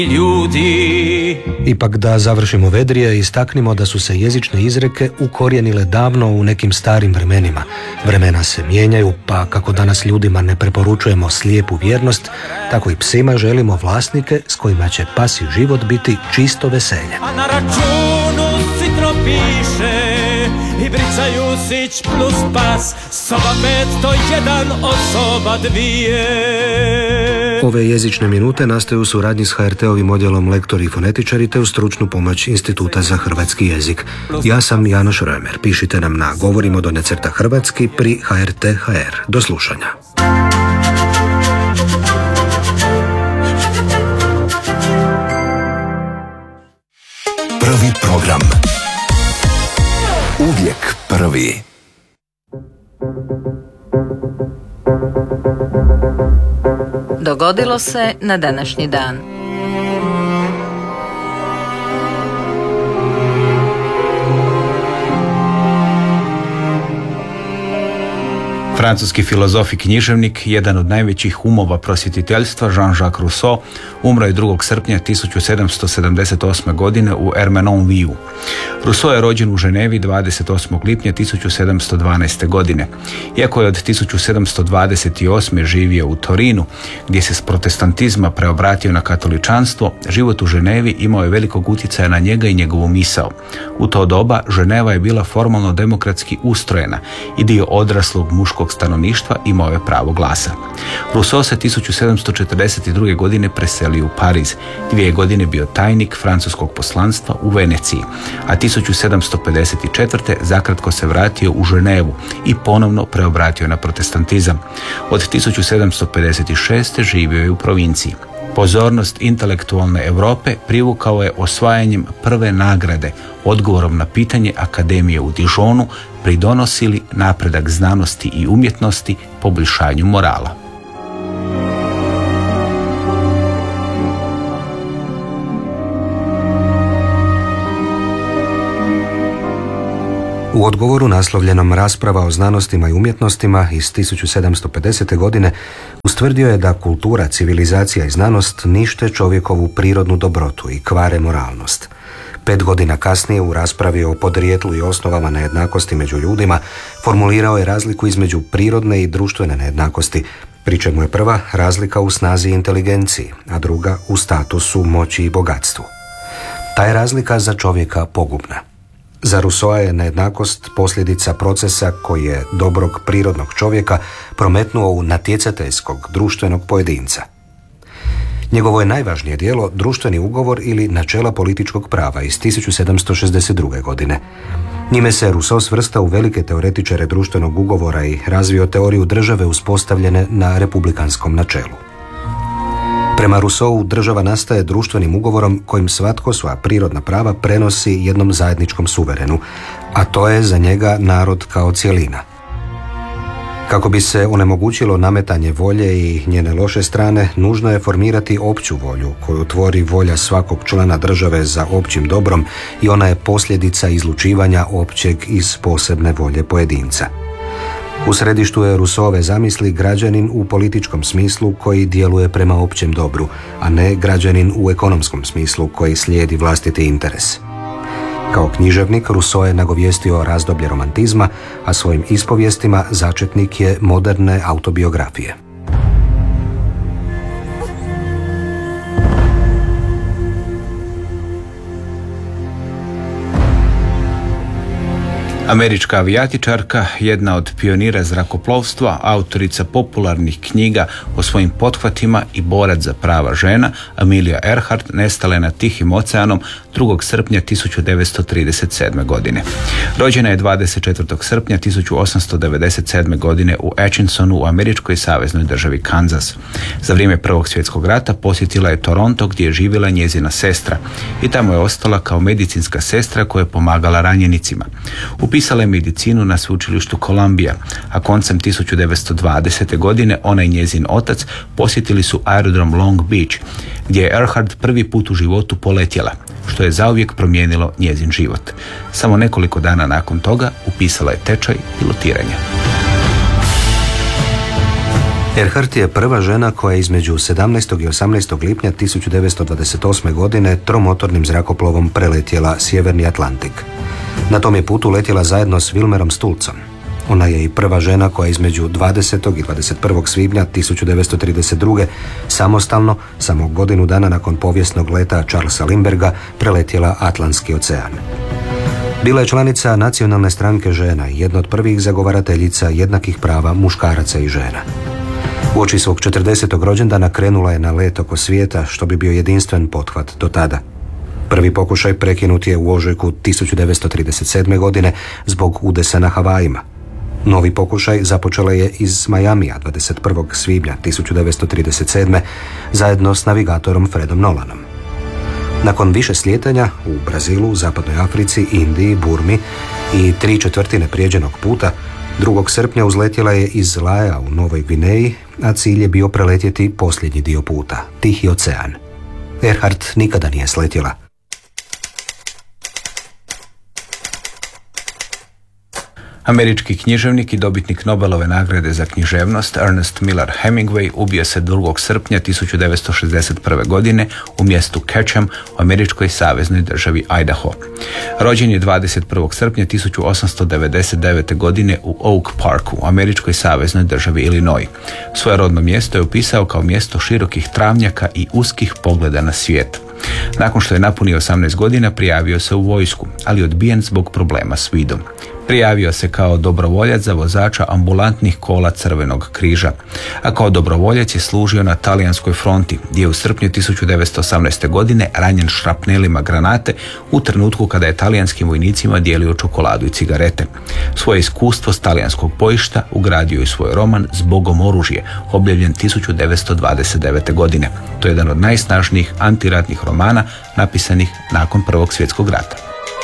ljudi. Ipak da završimo vedrije, istaknimo da su se jezične izreke ukorijenile davno u nekim starim vremenima. Vremena se mijenjaju, pa kako danas ljudima ne preporučujemo slijepu vjernost, tako i psima želimo vlasnike s kojima će pasji život biti čisto veselje. A na računu sitno piše i bricaju sić plus pas, soba 5 to 1 od soba 2. Ove jezične minute nastaju u suradnji s HRT-ovim odjelom lektori i fonetičari te u stručnu pomoć Instituta za hrvatski jezik. Ja sam Janoš Römer. Pišite nam na govorimo_hrvatski pri HRT.hr. Do slušanja. Prvi program. Uvijek prvi. Dogodilo se na današnji dan. Francuski filozof i književnik, jedan od najvećih umova prosvjetiteljstva, Jean-Jacques Rousseau, umro je 2. srpnja 1778. godine u Ermenonville. Rousseau je rođen u Ženevi 28. lipnja 1712. godine. Iako je od 1728. živio u Torinu, gdje se s protestantizma preobratio na katoličanstvo, život u Ženevi imao je velikog utjecaja na njega i njegovu misao. U to doba Ženeva je bila formalno demokratski ustrojena i dio odraslog muškog stanovništva imao je pravo glasa. Rousseau se 1742. godine preselio u Pariz. 2 godine bio tajnik francuskog poslanstva u Veneciji, a 1754. zakratko se vratio u Ženevu i ponovno preobratio na protestantizam. Od 1756. živio je u provinciji. Pozornost intelektualne Europe privukao je osvajanjem prve nagrade, odgovorom na pitanje Akademije u Dijonu, pridonosi li napredak znanosti i umjetnosti poboljšanju morala. U odgovoru naslovljenom Rasprava o znanostima i umjetnostima iz 1750. godine ustvrdio je da kultura, civilizacija i znanost nište čovjekovu prirodnu dobrotu i kvare moralnost. 5 godina kasnije u raspravi o podrijetlu i osnovama nejednakosti među ljudima formulirao je razliku između prirodne i društvene nejednakosti, pri čemu je prva razlika u snazi i inteligenciji, a druga u statusu, moći i bogatstvu. Ta je razlika za čovjeka pogubna. Za Rousseaua je nejednakost posljedica procesa koji je dobrog prirodnog čovjeka prometnuo u natjecateljskog društvenog pojedinca. Njegovo je najvažnije djelo Društveni ugovor ili Načela političkog prava iz 1762. godine. Njime se Rousseau svrsta u velike teoretičare društvenog ugovora i razvio teoriju države uspostavljene na republikanskom načelu. Prema Rousseau, država nastaje društvenim ugovorom kojim svatko svoja prirodna prava prenosi jednom zajedničkom suverenu, a to je za njega narod kao cjelina. Kako bi se onemogućilo nametanje volje i njene loše strane, nužno je formirati opću volju koju tvori volja svakog člana države za općim dobrom i ona je posljedica izlučivanja općeg iz posebne volje pojedinca. U središtu je Rousseauove zamisli građanin u političkom smislu koji djeluje prema općem dobru, a ne građanin u ekonomskom smislu koji slijedi vlastiti interes. Kao književnik, Rousseau je nagovijestio razdoblje romantizma, a svojim ispovijestima začetnik je moderne autobiografije. Američka avijatičarka, jedna od pionira zrakoplovstva, autorica popularnih knjiga o svojim pothvatima i borac za prava žena, Amelia Earhart, nestala je nad Tihim oceanom 2. srpnja 1937. godine. Rođena je 24. srpnja 1897. godine u Atchinsonu u američkoj saveznoj državi Kansas. Za vrijeme Prvog svjetskog rata posjetila je Toronto gdje je živjela njezina sestra i tamo je ostala kao medicinska sestra koja je pomagala ranjenicima. Upisala je medicinu na sveučilištu Columbia, a koncem 1920. godine ona i njezin otac posjetili su aerodrom Long Beach, gdje je Earhart prvi put u životu poletjela, što je zauvijek promijenilo njezin život. Samo nekoliko dana nakon toga upisala je tečaj pilotiranja. Erhardt je prva žena koja je između 17. i 18. lipnja 1928. godine tromotornim zrakoplovom preletjela Sjeverni Atlantik. Na tom je putu letjela zajedno s Wilmerom Stulzom. Ona je i prva žena koja je između 20. i 21. svibnja 1932. samostalno, samo godinu dana nakon povijesnog leta Charlesa Lindbergha, preletjela Atlantski ocean. Bila je članica Nacionalne stranke žena i jedna od prvih zagovarateljica jednakih prava muškaraca i žena. Uoči svog 40. rođendana krenula je na let oko svijeta, što bi bio jedinstven pothvat do tada. Prvi pokušaj prekinut je u ožujku 1937. godine zbog udesa na Havajima. Novi pokušaj započela je iz Majamija 21. svibnja 1937. zajedno s navigatorom Fredom Nolanom. Nakon više slijetanja u Brazilu, Zapadnoj Africi, Indiji, Burmi i 3/4 prijeđenog puta, 2. srpnja uzletjela je iz Laea u Novoj Gvineji, a cilj je bio preletjeti posljednji dio puta, Tihi ocean. Erhardt nikada nije sletjela. Američki književnik i dobitnik Nobelove nagrade za književnost Ernest Miller Hemingway ubio se 2. srpnja 1961. godine u mjestu Ketchum u američkoj saveznoj državi Idaho. Rođen je 21. srpnja 1899. godine u Oak Parku u američkoj saveznoj državi Illinois. Svoje rodno mjesto je opisao kao mjesto širokih travnjaka i uskih pogleda na svijet. Nakon što je napunio 18 godina prijavio se u vojsku, ali odbijen zbog problema s vidom. Prijavio se kao dobrovoljac za vozača ambulantnih kola Crvenog križa, a kao dobrovoljac je služio na talijanskoj fronti, gdje je u srpnju 1918. godine ranjen šrapnelima granate u trenutku kada je talijanskim vojnicima dijelio čokoladu i cigarete. Svoje iskustvo s talijanskog bojišta ugradio je svoj roman Zbogom oružje, objavljen 1929. godine. To je jedan od najsnažnijih antiratnih romana napisanih nakon Prvog svjetskog rata.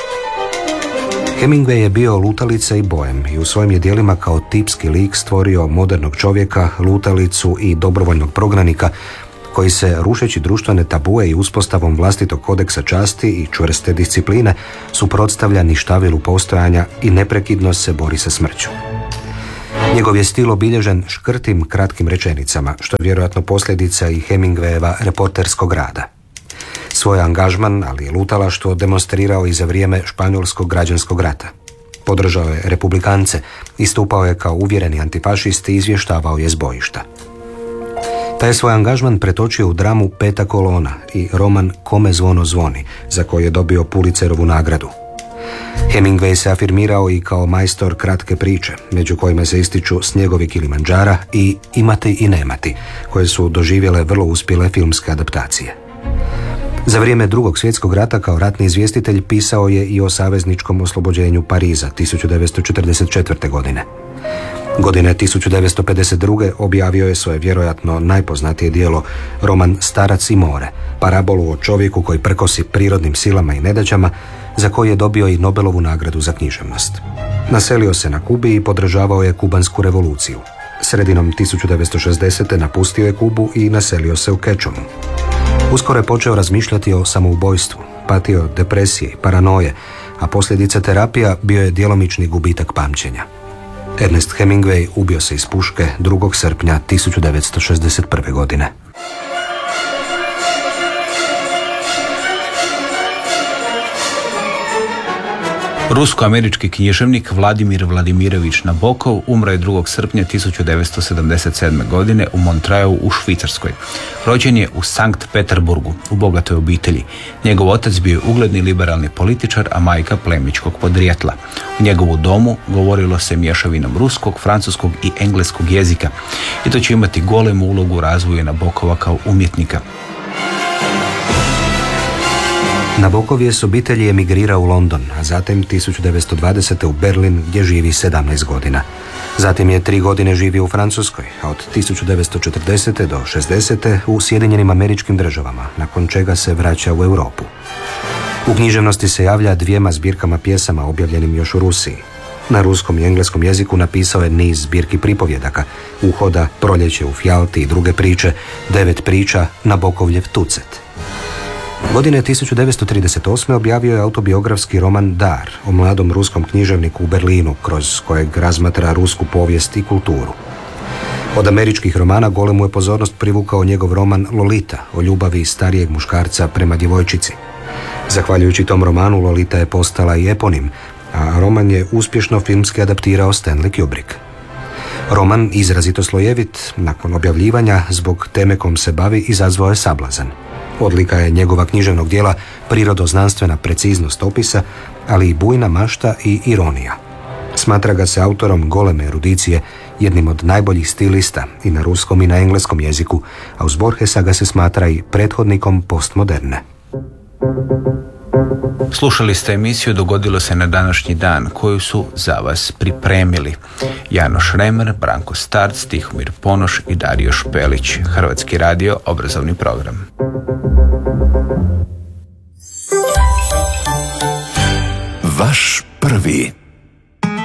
Hemingway je bio lutalica i bojem i u svojim je djelima kao tipski lik stvorio modernog čovjeka, lutalicu i dobrovoljnog prognanika koji se, rušeći društvene tabue i uspostavom vlastitog kodeksa časti i čvrste discipline, suprotstavlja ništavilu postojanja i neprekidno se bori sa smrću. Njegov je stil obilježen škrtim, kratkim rečenicama, što je vjerojatno posljedica i Hemingwayeva reporterskog rada. Svoj angažman, ali i lutalaštvo, demonstrirao i za vrijeme Španjolskog građanskog rata. Podržao je republikance, istupao je kao uvjereni antifašist i izvještavao je s bojišta. Taj je svoj angažman pretočio u dramu Peta kolona i roman Kome zvono zvoni, za koji je dobio Pulitzerovu nagradu. Hemingway se afirmirao i kao majstor kratke priče, među kojima se ističu Snjegovi Kilimandžara i Imati i nemati, koje su doživjele vrlo uspjele filmske adaptacije. Za vrijeme Drugog svjetskog rata kao ratni izvjestitelj pisao je i o savezničkom oslobođenju Pariza 1944. godine. Godine 1952. objavio je svoje vjerojatno najpoznatije djelo, roman Starac i more, parabolu o čovjeku koji prkosi prirodnim silama i nedaćama, za koji je dobio i Nobelovu nagradu za književnost. Naselio se na Kubi i podržavao je kubansku revoluciju. Sredinom 1960. napustio je Kubu i naselio se u Ketchumu. Uskoro je počeo razmišljati o samoubojstvu, patio od depresije i paranoje, a posljedica terapija bio je djelomični gubitak pamćenja. Ernest Hemingway ubio se iz puške 2. srpnja 1961. godine. Rusko-američki književnik Vladimir Vladimirović Nabokov umro je 2. srpnja 1977. godine u Montreuxu u Švicarskoj. Rođen je u Sankt Peterburgu, u bogatoj obitelji. Njegov otac bio je ugledni liberalni političar, a majka plemićkog podrijetla. U njegovu domu govorilo se mješavinom ruskog, francuskog i engleskog jezika. I to će imati golemu ulogu u razvoju Nabokova kao umjetnika. Nabokov je s obitelji emigrirao u London, a zatim 1920. u Berlin, gdje živi 17 godina. Zatim je 3 godine živio u Francuskoj, a od 1940. do 60. u Sjedinjenim Američkim Državama, nakon čega se vraća u Europu. U književnosti se javlja 2 zbirkama pjesama objavljenim još u Rusiji. Na ruskom i engleskom jeziku napisao je niz zbirki pripovjedaka, Uhoda, Proljeće u Fjalti i druge priče, 9 priča, Nabokovljev Tucet. Godine 1938. objavio je autobiografski roman Dar o mladom ruskom književniku u Berlinu, kroz kojeg razmatra rusku povijest i kulturu. Od američkih romana golemu je pozornost privukao njegov roman Lolita, o ljubavi starijeg muškarca prema djevojčici. Zahvaljujući tom romanu Lolita je postala i eponim, a roman je uspješno filmski adaptirao Stanley Kubrick. Roman, izrazito slojevit, nakon objavljivanja zbog teme kom se bavi izazvao je sablazan. Odlika je njegova književnog djela prirodoznanstvena preciznost opisa, ali i bujna mašta i ironija. Smatra ga se autorom goleme erudicije, jednim od najboljih stilista i na ruskom i na engleskom jeziku, a uz Borgesa ga se smatra i prethodnikom postmoderne. Slušali ste emisiju Dogodilo se na današnji dan, koju su za vas pripremili Janoš Remer, Branko Starc, Tihomir Ponoš i Dario Špelić. Hrvatski radio, obrazovni program. Vaš prvi.